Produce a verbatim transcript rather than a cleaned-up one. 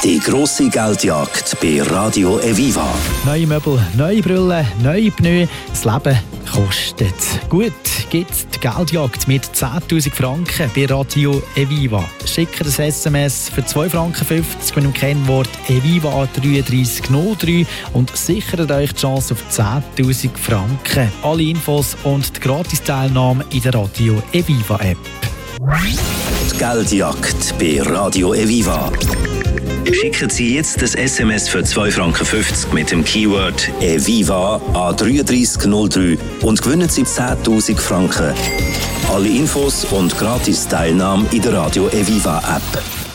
Die grosse Geldjagd bei Radio Eviva. Neue Möbel, neue Brillen, neue Pneu. Das Leben kostet. Gut gibt die Geldjagd mit zehntausend Franken bei Radio Eviva. Schickt ein S M S für zwei Franken fünfzig mit dem Kennwort Eviva drei drei null drei und sichert euch die Chance auf zehntausend Franken. Alle Infos und die Gratis-Teilnahme in der Radio Eviva App. Die Geldjagd bei Radio Eviva. Schicken Sie jetzt das S M S für zwei Franken fünfzig mit dem Keyword Eviva an drei drei null drei und gewinnen Sie zehntausend Franken. Alle Infos und Gratis-Teilnahme in der Radio Eviva App.